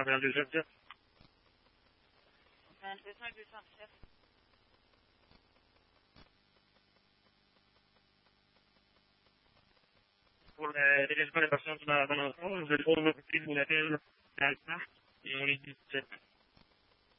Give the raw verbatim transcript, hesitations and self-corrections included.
à vers le jeune. vingt-cinq deux cent dix-sept. Pour le dégagement des patients dans l'enfant, je trouve que vous l'appelle dans le parc et on les dit